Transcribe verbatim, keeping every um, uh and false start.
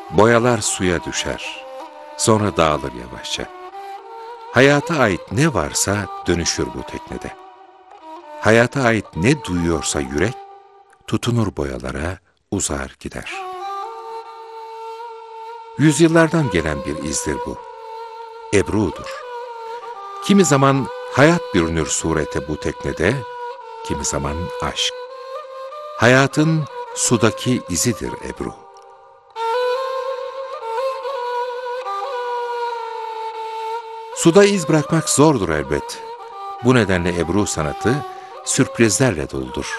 Boyalar suya düşer, sonra dağılır yavaşça. Hayata ait ne varsa dönüşür bu teknede. Hayata ait ne duyuyorsa yürek, tutunur boyalara, uzar gider. Yüzyıllardan gelen bir izdir bu. Ebru'dur. Kimi zaman hayat bürünür surete bu teknede, kimi zaman aşk. Hayatın sudaki izidir Ebru. Suda iz bırakmak zordur elbet. Bu nedenle Ebru sanatı sürprizlerle doludur.